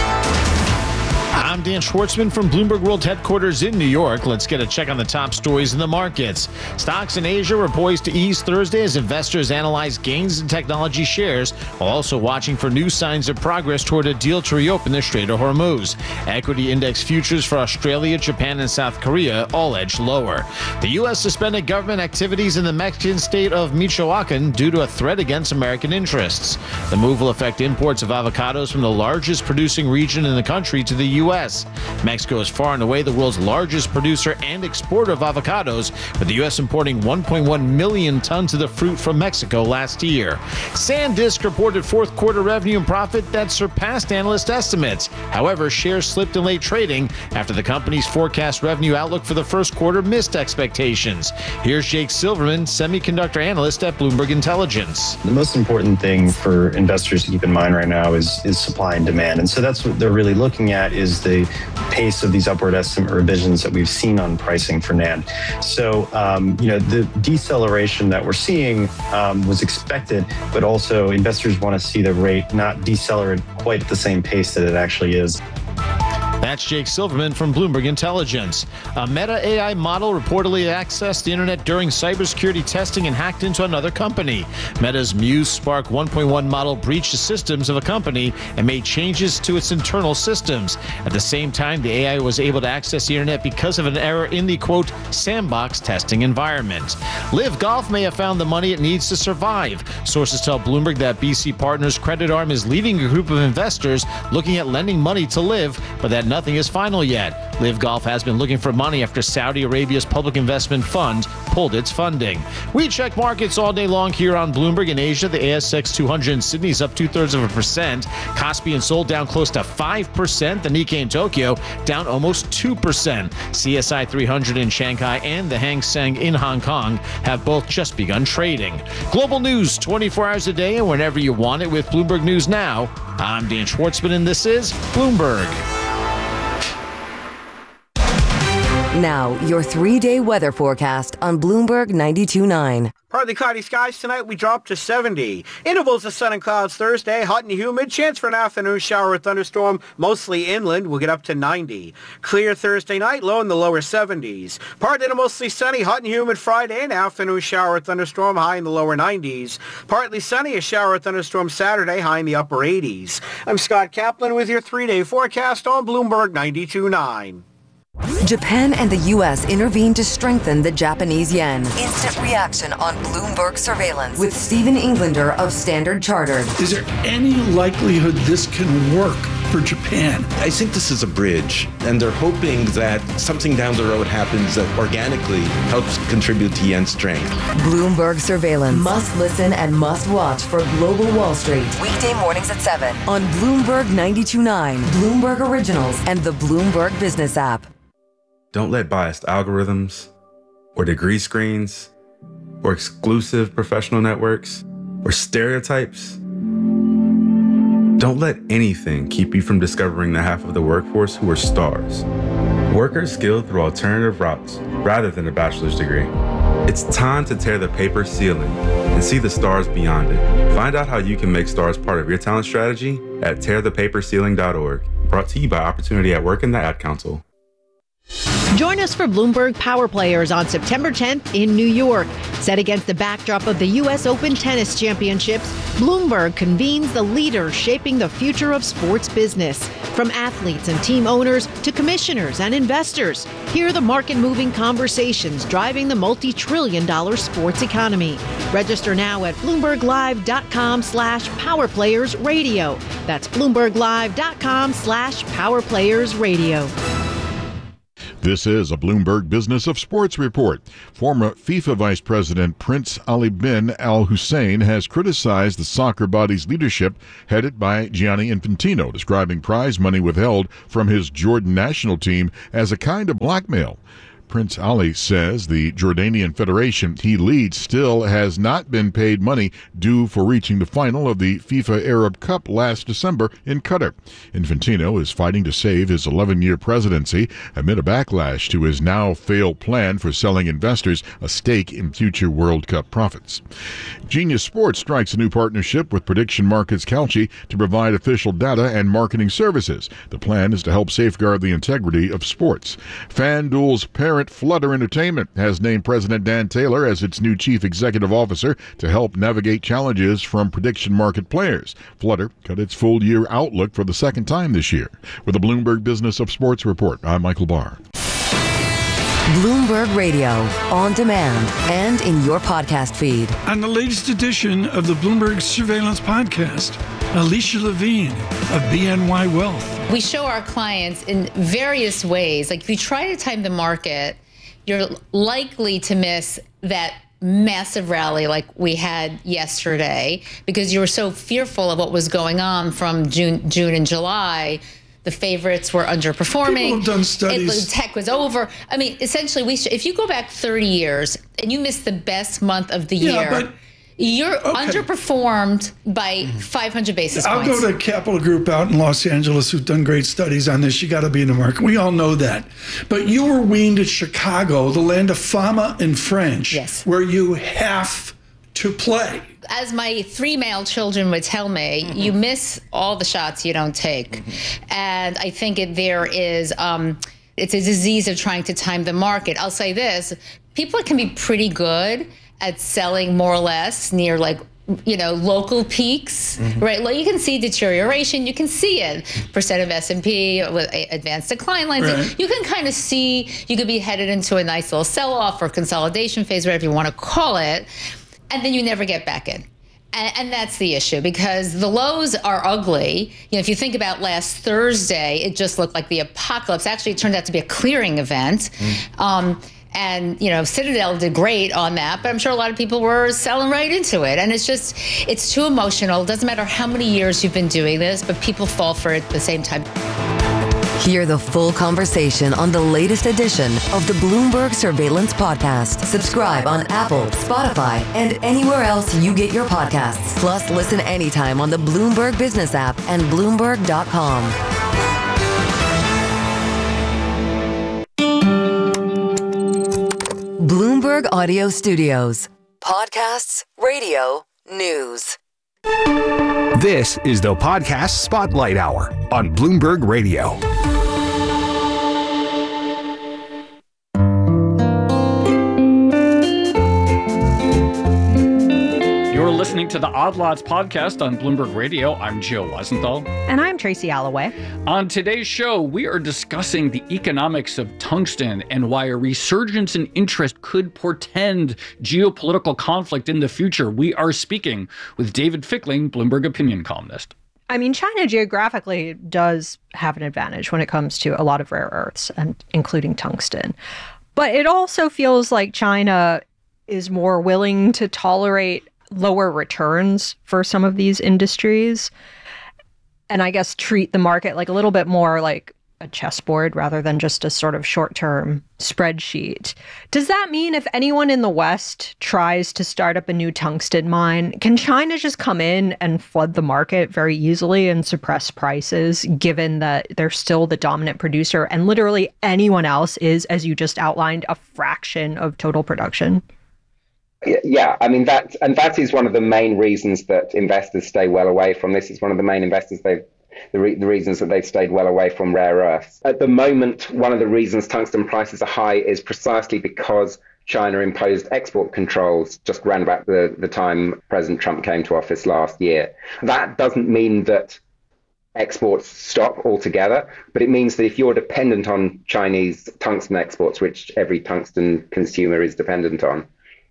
I'm Dan Schwartzman from Bloomberg World Headquarters in New York. Let's get a check on the top stories in the markets. Stocks in Asia were poised to ease Thursday as investors analyze gains in technology shares, while also watching for new signs of progress toward a deal to reopen the Strait of Hormuz. Equity index futures for Australia, Japan, and South Korea all edged lower. The U S suspended government activities in the Mexican state of Michoacan due to a threat against American interests. The move will affect imports of avocados from the largest producing region in the country to the U S Mexico is far and away the world's largest producer and exporter of avocados, with the U S importing one point one million tons of the fruit from Mexico last year. SanDisk reported fourth quarter revenue and profit that surpassed analyst estimates. However, shares slipped in late trading after the company's forecast revenue outlook for the first quarter missed expectations. Here's Jake Silverman, semiconductor analyst at Bloomberg Intelligence. The most important thing for investors to keep in mind right now is, is supply and demand. And so that's what they're really looking at, is the pace of these upward estimate revisions that we've seen on pricing for NAND. So, um, you know, the deceleration that we're seeing um, was expected, but also investors want to see the rate not decelerate quite at the same pace that it actually is. That's Jake Silverman from Bloomberg Intelligence. A Meta A I model reportedly accessed the internet during cybersecurity testing and hacked into another company. Meta's Muse Spark one point one model breached the systems of a company and made changes to its internal systems. At the same time, the A I was able to access the internet because of an error in the, quote, sandbox testing environment. Live Golf may have found the money it needs to survive. Sources tell Bloomberg that B C Partners credit arm is leading a group of investors looking at lending money to Live, but that nothing is final yet. Live Golf has been looking for money after Saudi Arabia's public investment fund pulled its funding. We check markets all day long here on Bloomberg. In Asia, the A S X two hundred in Sydney is up two-thirds of a percent. Kospi and Seoul down close to five percent. The Nikkei in Tokyo down almost two percent. C S I three hundred in Shanghai and the Hang Seng in Hong Kong have both just begun trading. Global news twenty-four hours a day and whenever you want it with Bloomberg News Now. I'm Dan Schwartzman and this is Bloomberg. Now, your three-day weather forecast on Bloomberg ninety-two point nine. Partly cloudy skies tonight, we drop to seventy. Intervals of sun and clouds Thursday, hot and humid. Chance for an afternoon shower or thunderstorm, mostly inland. We'll get up to ninety. Clear Thursday night, low in the lower seventies. Partly to mostly sunny, hot and humid Friday, an afternoon shower or thunderstorm, high in the lower nineties. Partly sunny, a shower or thunderstorm Saturday, high in the upper eighties. I'm Scott Kaplan with your three-day forecast on Bloomberg ninety-two point nine. Japan and the U S intervened to strengthen the Japanese yen. Instant reaction on Bloomberg surveillance with Stephen Englander of Standard Chartered. Is there any likelihood this can work for Japan? I think this is a bridge, and they're hoping that something down the road happens that organically helps contribute to yen strength. Bloomberg surveillance. Must listen and must watch for Global Wall Street. Weekday mornings at seven on Bloomberg ninety-two point nine, Bloomberg Originals, and the Bloomberg Business app. Don't let biased algorithms, or degree screens, or exclusive professional networks, or stereotypes. Don't let anything keep you from discovering the half of the workforce who are stars. Workers skilled through alternative routes rather than a bachelor's degree. It's time to tear the paper ceiling and see the stars beyond it. Find out how you can make stars part of your talent strategy at tear the paper ceiling dot org. Brought to you by Opportunity at Work and the Ad Council. Join us for Bloomberg Power Players on September tenth in New York. Set against the backdrop of the U S Open Tennis Championships, Bloomberg convenes the leaders shaping the future of sports business. From athletes and team owners to commissioners and investors, hear the market-moving conversations driving the multi-trillion dollar sports economy. Register now at bloomberglive.com slash powerplayersradio. That's bloomberglive.com slash powerplayersradio. This is a Bloomberg Business of Sports report. Former FIFA Vice President Prince Ali bin Al Hussein has criticized the soccer body's leadership headed by Gianni Infantino, describing prize money withheld from his Jordan national team as a kind of blackmail. Prince Ali says the Jordanian federation he leads still has not been paid money due for reaching the final of the FIFA Arab Cup last December in Qatar. Infantino is fighting to save his eleven-year presidency amid a backlash to his now-failed plan for selling investors a stake in future World Cup profits. Genius Sports strikes a new partnership with Prediction Markets Kalshi to provide official data and marketing services. The plan is to help safeguard the integrity of sports. FanDuel's parent Flutter Entertainment has named President Dan Taylor as its new chief executive officer to help navigate challenges from prediction market players. Flutter cut its full-year outlook for the second time this year. With the Bloomberg Business of Sports report, I'm Michael Barr. Bloomberg Radio, on demand and in your podcast feed. On the latest edition of the Bloomberg Surveillance Podcast, Alicia Levine of B N Y Wealth. We show our clients in various ways. Like if you try to time the market, you're likely to miss that massive rally like we had yesterday because you were so fearful of what was going on from June, June and July. The favorites were underperforming. People have done studies. It, tech was over. I mean, essentially, we sh- if you go back thirty years and you miss the best month of the Yeah, year, but- you're Okay. underperformed by five hundred basis I'll points. go to Capital Group out in Los Angeles who've done great studies on this. You got to be in the market. We all know that. But you were weaned at Chicago, the land of Fama and French, yes. where you have to play. As my three male children would tell me, mm-hmm. you miss all the shots you don't take. Mm-hmm. And I think it, there is, um, it's a disease of trying to time the market. I'll say this, people can be pretty good at selling more or less near like, you know, local peaks, mm-hmm. right? Well, you can see deterioration. You can see it. Percent of S and P with advanced decline lines. Right. You can kind of see, you could be headed into a nice little sell-off or consolidation phase, whatever you want to call it. And then you never get back in. And, and that's the issue because the lows are ugly. You know, if you think about last Thursday, it just looked like the apocalypse. Actually, it turned out to be a clearing event. Mm. Um, and, you know, Citadel did great on that, but I'm sure a lot of people were selling right into it. And it's just, it's too emotional. It doesn't matter how many years you've been doing this, but people fall for it at the same time. Hear the full conversation on the latest edition of the Bloomberg Surveillance Podcast. Subscribe on Apple, Spotify, and anywhere else you get your podcasts. Plus, listen anytime on the Bloomberg Business app and Bloomberg dot com. Bloomberg Audio Studios. Podcasts, radio, news. This is the Podcast Spotlight Hour on Bloomberg Radio. You're listening to the Odd Lots podcast on Bloomberg Radio. I'm Joe Weisenthal. And I'm Tracy Alloway. On today's show, we are discussing the economics of tungsten and why a resurgence in interest could portend geopolitical conflict in the future. We are speaking with David Fickling, Bloomberg opinion columnist. I mean, China geographically does have an advantage when it comes to a lot of rare earths, and including tungsten. But it also feels like China is more willing to tolerate lower returns for some of these industries, and I guess treat the market like a little bit more like a chessboard rather than just a sort of short-term spreadsheet. Does that mean if anyone in the West tries to start up a new tungsten mine, can China just come in and flood the market very easily and suppress prices, given that they're still the dominant producer and literally anyone else is, as you just outlined, a fraction of total production? Yeah, I mean, that, and that is one of the main reasons that investors stay well away from this. It's one of the main investors they've the, re- the reasons that they've stayed well away from rare earths. At the moment, one of the reasons tungsten prices are high is precisely because China imposed export controls just around about the, the time President Trump came to office last year. That doesn't mean that exports stop altogether, but it means that if you're dependent on Chinese tungsten exports, which every tungsten consumer is dependent on,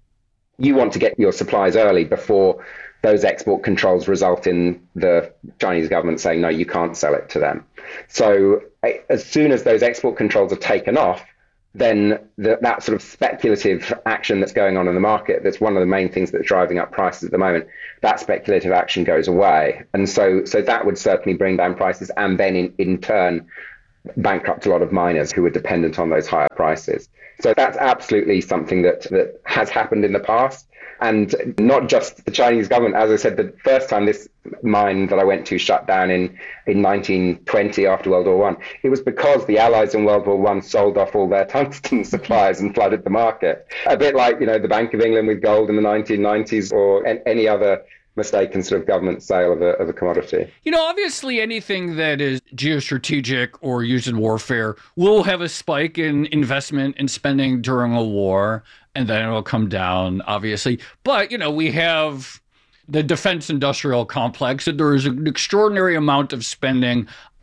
you want to get your supplies early before those export controls result in the Chinese government saying, no, you can't sell it to them. So as soon as those export controls are taken off, then the, that sort of speculative action that's going on in the market, that's one of the main things that's driving up prices at the moment, that speculative action goes away. And so so that would certainly bring down prices and then in, in turn bankrupt a lot of miners who were dependent on those higher prices. So that's absolutely something that, that has happened in the past. And not just the Chinese government. As I said, the first time this mine that I went to shut down in, in nineteen twenty after World War One, it was because the Allies in World War One sold off all their tungsten supplies and flooded the market. A bit like, you know, the Bank of England with gold in the nineteen nineties or any other mistaken sort of government sale of a, of a commodity. You know, obviously anything that is geostrategic or used in warfare will have a spike in investment and spending during a war, and then it'll come down, obviously. But, you know, we have the defense industrial complex, and there is an extraordinary amount of spending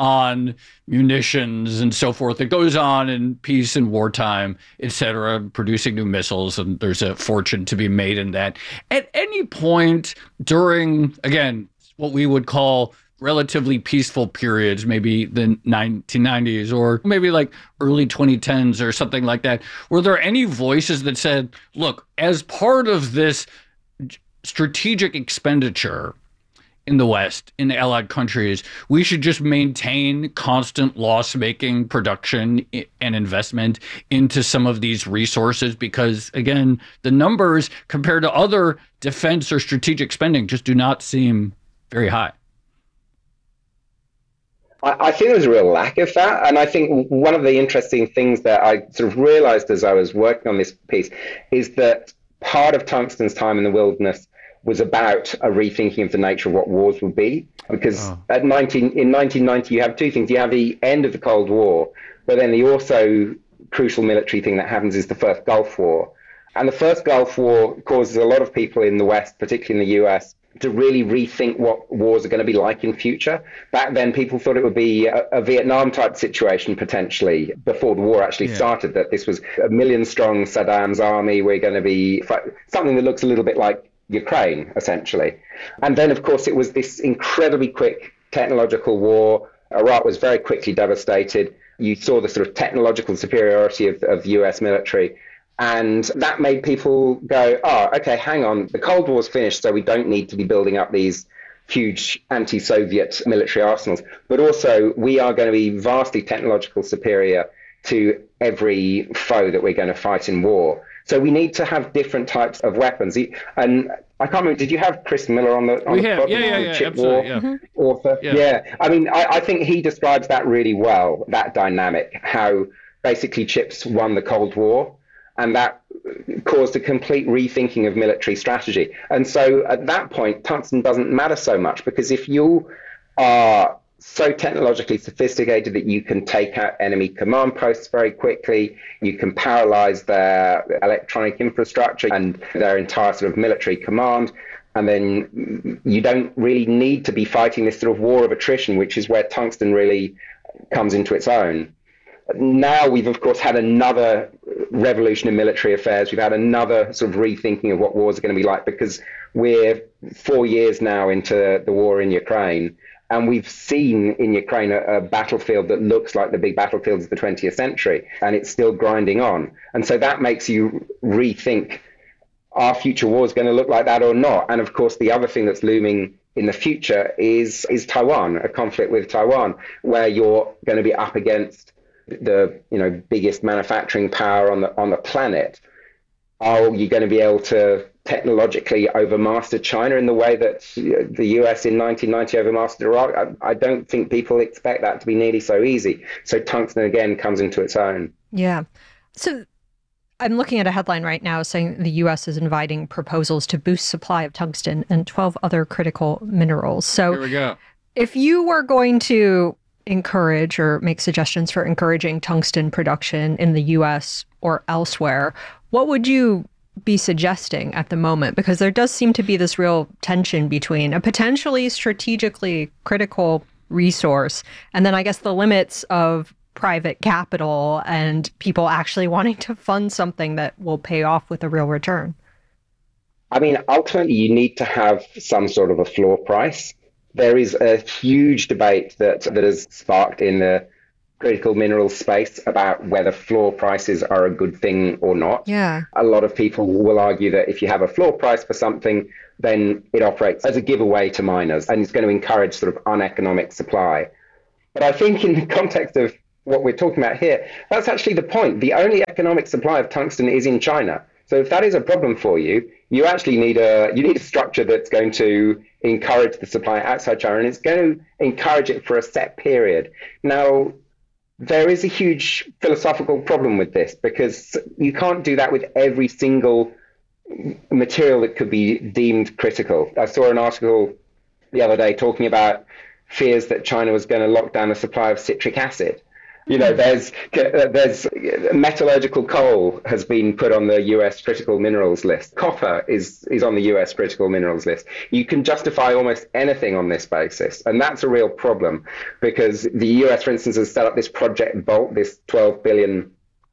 on munitions and so forth that goes on in peace and wartime, et cetera, producing new missiles, and there's a fortune to be made in that. At any point during, again, what we would call relatively peaceful periods, maybe the nineteen nineties or maybe like early twenty tens or something like that, were there any voices that said, look, as part of this strategic expenditure in the West, in the Allied countries, we should just maintain constant loss-making production and investment into some of these resources because, again, the numbers compared to other defense or strategic spending just do not seem very high? I think there's a real lack of that. And I think one of the interesting things that I sort of realized as I was working on this piece is that part of tungsten's time in the wilderness was about a rethinking of the nature of what wars would be. Because oh. at nineteen in nineteen ninety, you have two things. You have the end of the Cold War, but then the also crucial military thing that happens is the first Gulf War. And the first Gulf War causes a lot of people in the West, particularly in the U S, to really rethink what wars are going to be like in future. Back then, people thought it would be a, a Vietnam-type situation, potentially, before the war actually yeah. started, that this was a million-strong Saddam's army. We're going to be something that looks a little bit like Ukraine, essentially. And then, of course, it was this incredibly quick technological war. Iraq was very quickly devastated. You saw the sort of technological superiority of, of the U S military. And that made people go, oh, okay, hang on, the Cold War's finished, so we don't need to be building up these huge anti-Soviet military arsenals. But also, we are going to be vastly technological superior to every foe that we're going to fight in war. So we need to have different types of weapons. And I can't remember, did you have Chris Miller on the on we the have, podcast? yeah, yeah, yeah, Chip absolutely, War yeah. mm-hmm. author? Yeah. yeah. I mean, I, I think he describes that really well, that dynamic, how basically chips won the Cold War. And that caused a complete rethinking of military strategy. And so at that point, tungsten doesn't matter so much, because if you are so technologically sophisticated that you can take out enemy command posts very quickly, you can paralyze their electronic infrastructure and their entire sort of military command, and then you don't really need to be fighting this sort of war of attrition, which is where tungsten really comes into its own. Now we've, of course, had another revolution in military affairs. We've had another sort of rethinking of what wars are going to be like, because we're four years now into the war in Ukraine, and we've seen in Ukraine a, a battlefield that looks like the big battlefields of the twentieth century, and it's still grinding on. And so that makes you rethink, are future wars going to look like that or not? And of course, the other thing that's looming in the future is is Taiwan, a conflict with Taiwan, where you're going to be up against the you know biggest manufacturing power on the on the planet. Are you going to be able to technologically overmaster China in the way that the U S in nineteen ninety overmastered Iraq? I, I don't think people expect that to be nearly so easy. So tungsten again comes into its own. Yeah. So I'm looking at a headline right now saying the U S is inviting proposals to boost supply of tungsten and twelve other critical minerals. So here we go. If you were going to encourage or make suggestions for encouraging tungsten production in the U S or elsewhere, what would you be suggesting at the moment? Because there does seem to be this real tension between a potentially strategically critical resource and then I guess the limits of private capital and people actually wanting to fund something that will pay off with a real return. I mean, ultimately, you need to have some sort of a floor price. There is a huge debate that, that has sparked in the critical minerals space about whether floor prices are a good thing or not. Yeah. A lot of people will argue that if you have a floor price for something, then it operates as a giveaway to miners and it's going to encourage sort of uneconomic supply. But I think in the context of what we're talking about here, that's actually the point. The only economic supply of tungsten is in China. So if that is a problem for you, you actually need a you need a structure that's going to encourage the supply outside China, and it's going to encourage it for a set period. Now, there is a huge philosophical problem with this because you can't do that with every single material that could be deemed critical. I saw an article the other day talking about fears that China was going to lock down the supply of citric acid. You know, there's there's metallurgical coal has been put on the U S critical minerals list. Copper is is on the U S critical minerals list. You can justify almost anything on this basis, and that's a real problem because the U S, for instance, has set up this Project Vault, this twelve billion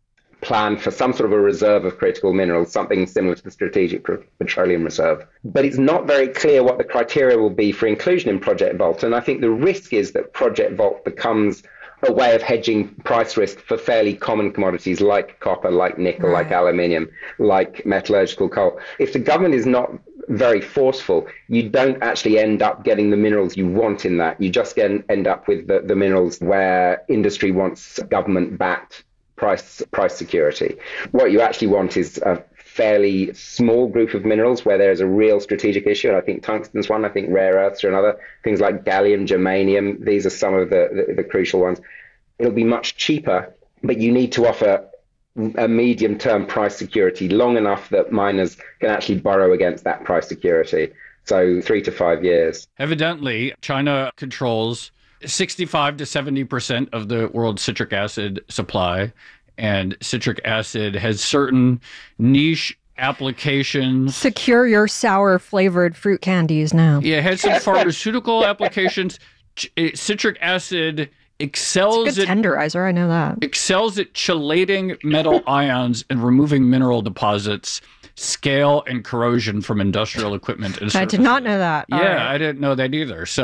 plan for some sort of a reserve of critical minerals, something similar to the Strategic Petroleum Reserve. But it's not very clear what the criteria will be for inclusion in Project Vault, and I think the risk is that Project Vault becomes a way of hedging price risk for fairly common commodities like copper, like nickel, right. like aluminium, like metallurgical coal. If the government is not very forceful, you don't actually end up getting the minerals you want in that. You just get, end up with the, the minerals where industry wants government-backed price price security. What you actually want is a fairly small group of minerals where there's a real strategic issue. And I think tungsten's one, I think rare earths are another. Things like gallium, germanium, these are some of the, the, the crucial ones. It'll be much cheaper, but you need to offer a medium-term price security long enough that miners can actually borrow against that price security. So three to five years. Evidently, China controls sixty-five to seventy percent of the world's citric acid supply. And citric acid has certain niche applications. Secure your sour flavored fruit candies now. Yeah, it has some pharmaceutical applications. Citric acid excels it's a good at tenderizer, I know that. Excels at chelating metal ions and removing mineral deposits, scale and corrosion from industrial equipment. And I did not know that. Yeah, right. I didn't know that either. So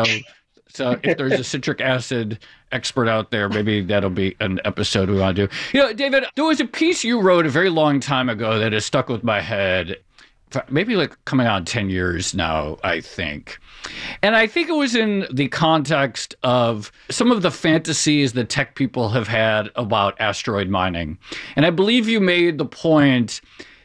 So if there's a citric acid expert out there, maybe that'll be an episode we want to do. You know, David, there was a piece you wrote a very long time ago that has stuck with my head, maybe like coming on ten years now, I think. And I think it was in the context of some of the fantasies that tech people have had about asteroid mining. And I believe you made the point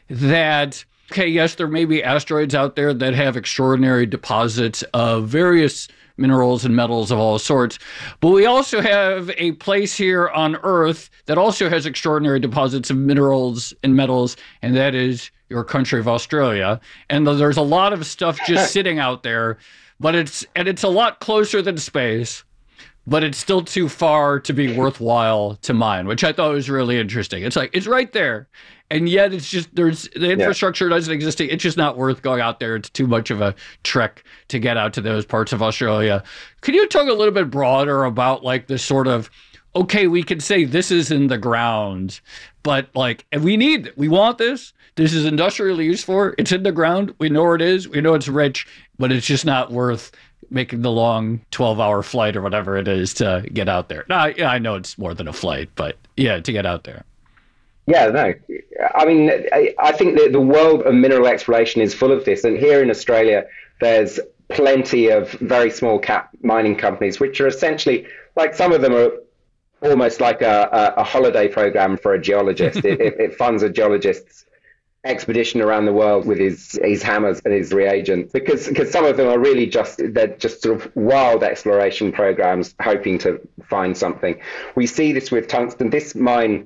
that, okay, yes, there may be asteroids out there that have extraordinary deposits of various minerals and metals of all sorts. But we also have a place here on Earth that also has extraordinary deposits of minerals and metals, and that is your country of Australia. And there's a lot of stuff just sitting out there, but it's and it's a lot closer than space, but it's still too far to be worthwhile to mine, which I thought was really interesting. It's like, it's right there. And yet it's just, there's the infrastructure yeah. doesn't exist. It's just not worth going out there. It's too much of a trek to get out to those parts of Australia. Could you talk a little bit broader about like this sort of, okay, we can say this is in the ground, but like, and we need, we want this. This is industrially used for. It's in the ground. We know where it is. We know it's rich, but it's just not worth making the long twelve hour flight or whatever it is to get out there. Now, I, I know it's more than a flight, but yeah, to get out there. Yeah, no. I mean, I, I think that the world of mineral exploration is full of this. And here in Australia, there's plenty of very small cap mining companies, which are essentially, like some of them are almost like a, a, a holiday program for a geologist. it, it, it funds a geologist's expedition around the world with his his hammers and his reagents, because because some of them are really just, they're just sort of wild exploration programs hoping to find something. We see this with tungsten. This mine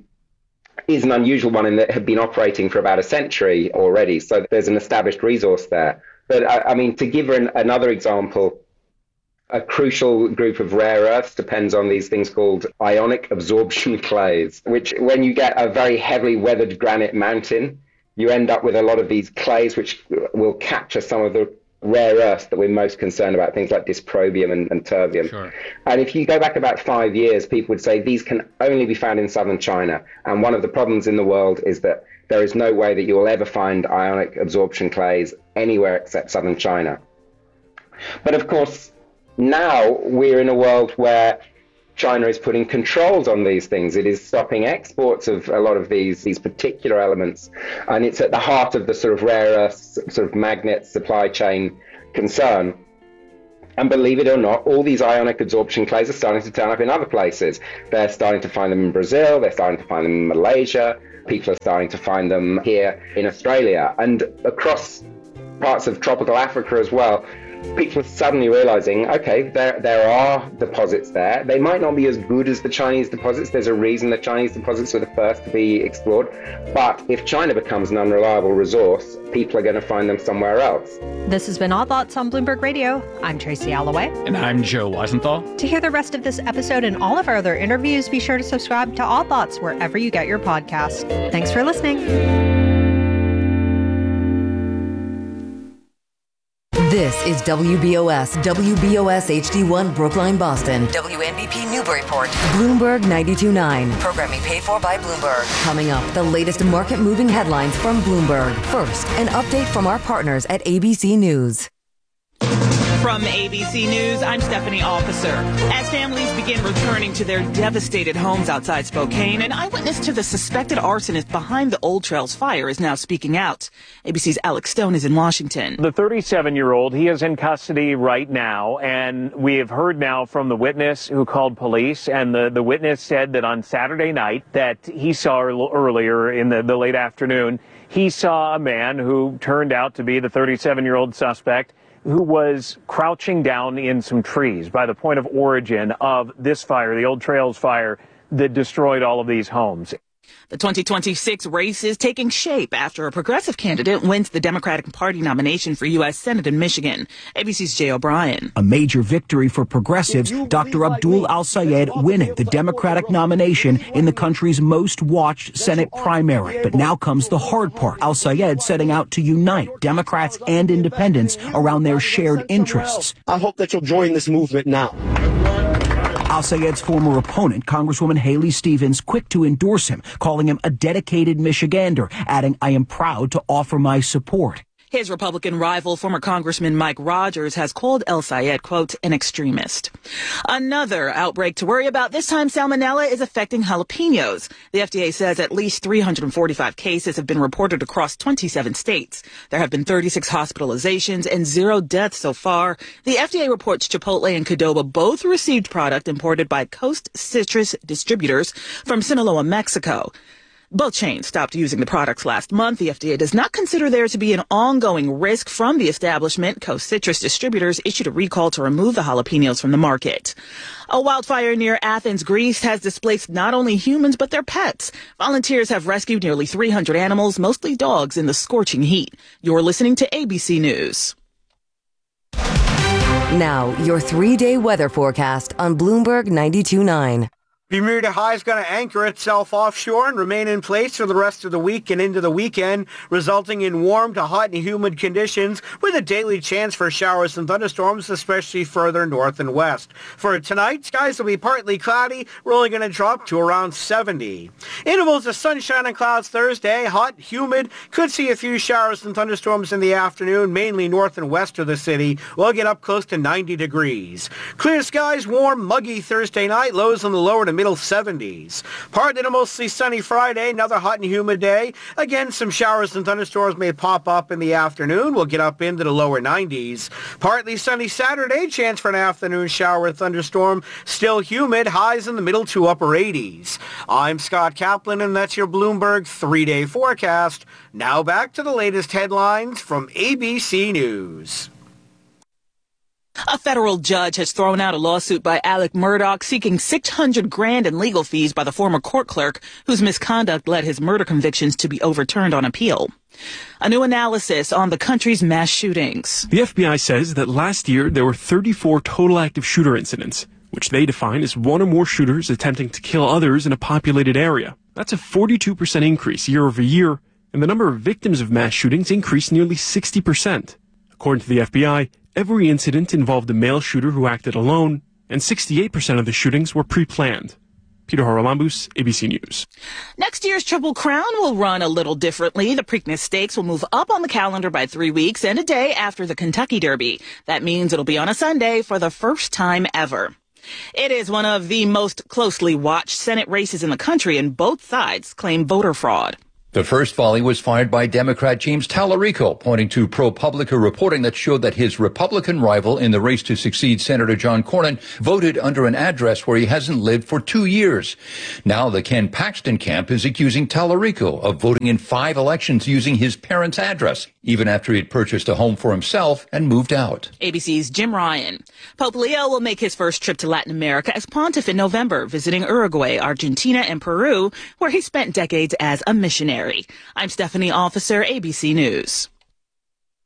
is an unusual one in that had been operating for about a century already, so there's an established resource there. But I, I mean, to give an, another example, A crucial group of rare earths depends on these things called ionic absorption clays, which when you get a very heavily weathered granite mountain, you end up with a lot of these clays which will capture some of the rare earths that we're most concerned about, things like dysprosium and, and terbium. Sure. And if you go back about five years, people would say these can only be found in southern China. And one of the problems in the world is that there is no way that you will ever find ionic absorption clays anywhere except southern China. But of course, now we're in a world where China is putting controls on these things. It is stopping exports of a lot of these these particular elements, and it's at the heart of the sort of rare earth sort of magnet supply chain concern. And believe it or not, all these ionic absorption clays are starting to turn up in other places. They're starting to find them in Brazil, they're starting to find them in Malaysia, people are starting to find them here in Australia, and across parts of tropical Africa as well. People are suddenly realizing, okay, there there are deposits there. They might not be as good as the Chinese deposits. There's a reason the Chinese deposits were the first to be explored. But if China becomes an unreliable resource, people are going to find them somewhere else. This has been Odd Lots on Bloomberg Radio. I'm Tracy Alloway. And I'm Joe Weisenthal. To hear the rest of this episode and all of our other interviews, be sure to subscribe to Odd Lots wherever you get your podcast. Thanks for listening. This is W B O S, W B O S H D one Brookline, Boston. W N B P Newburyport. Bloomberg ninety-two point nine. Programming paid for by Bloomberg. Coming up, the latest market-moving headlines from Bloomberg. First, an update from our partners at A B C News. From A B C News, I'm Stephanie Officer. As families begin returning to their devastated homes outside Spokane, an eyewitness to the suspected arsonist behind the Old Trails fire is now speaking out. A B C's Alex Stone is in Washington. The thirty-seven-year-old, he is in custody right now, and we have heard now from the witness who called police, and the, the witness said that on Saturday night that he saw earlier in the, the late afternoon, he saw a man who turned out to be the thirty-seven-year-old suspect who was crouching down in some trees by the point of origin of this fire, the Old Trails fire that destroyed all of these homes. The twenty twenty-six race is taking shape after a progressive candidate wins the Democratic Party nomination for U S Senate in Michigan. A B C's Jay O'Brien. A major victory for progressives, Doctor Abdul Al-Sayed winning the Democratic nomination in the country's most watched Senate primary. But now comes the hard part. Al-Sayed setting out to unite Democrats and independents around their shared interests. I hope that you'll join this movement now. Al-Sayed's former opponent, Congresswoman Haley Stevens, quick to endorse him, calling him a dedicated Michigander, adding, "I am proud to offer my support." His Republican rival, former Congressman Mike Rogers, has called El-Sayed, quote, an extremist. Another outbreak to worry about. This time, salmonella is affecting jalapenos. The F D A says at least three hundred forty-five cases have been reported across twenty-seven states. There have been thirty-six hospitalizations and zero deaths so far. The F D A reports Chipotle and Qdoba both received product imported by Coast Citrus Distributors from Sinaloa, Mexico. Both chains stopped using the products last month. The F D A does not consider there to be an ongoing risk from the establishment. Coast Citrus Distributors issued a recall to remove the jalapenos from the market. A wildfire near Athens, Greece has displaced not only humans but their pets. Volunteers have rescued nearly three hundred animals, mostly dogs, in the scorching heat. You're listening to A B C News. Now, your three-day weather forecast on Bloomberg ninety-two point nine. Bermuda High is going to anchor itself offshore and remain in place for the rest of the week and into the weekend, resulting in warm to hot and humid conditions with a daily chance for showers and thunderstorms, especially further north and west. For tonight, skies will be partly cloudy. We're only going to drop to around seventy. Intervals of sunshine and clouds Thursday, hot, humid. Could see a few showers and thunderstorms in the afternoon, mainly north and west of the city. We'll get up close to ninety degrees. Clear skies, warm, muggy Thursday night, lows in the lower to middle seventies. Partly to mostly sunny Friday, another hot and humid day. Again, some showers and thunderstorms may pop up in the afternoon. We'll get up into the lower nineties. Partly sunny Saturday, chance for an afternoon shower and thunderstorm. Still humid, highs in the middle to upper eighties. I'm Scott Kaplan, and that's your Bloomberg three-day forecast. Now back to the latest headlines from A B C News. A federal judge has thrown out a lawsuit by Alec Murdaugh seeking six hundred grand in legal fees by the former court clerk whose misconduct led his murder convictions to be overturned on appeal. A new analysis on the country's mass shootings. The F B I says that last year there were thirty-four total active shooter incidents, which they define as one or more shooters attempting to kill others in a populated area. That's a forty-two percent increase year over year, and the number of victims of mass shootings increased nearly sixty percent. According to the F B I, every incident involved a male shooter who acted alone, and sixty-eight percent of the shootings were pre-planned. Peter Haralambous, A B C News. Next year's Triple Crown will run a little differently. The Preakness Stakes will move up on the calendar by three weeks and a day after the Kentucky Derby. That means it'll be on a Sunday for the first time ever. It is one of the most closely watched Senate races in the country, and both sides claim voter fraud. The first volley was fired by Democrat James Tallarico, pointing to ProPublica reporting that showed that his Republican rival in the race to succeed Senator John Cornyn voted under an address where he hasn't lived for two years. Now the Ken Paxton camp is accusing Tallarico of voting in five elections using his parents' address, even after he had purchased a home for himself and moved out. A B C's Jim Ryan. Pope Leo will make his first trip to Latin America as pontiff in November, visiting Uruguay, Argentina, and Peru, where he spent decades as a missionary. I'm Stephanie Officer, A B C News.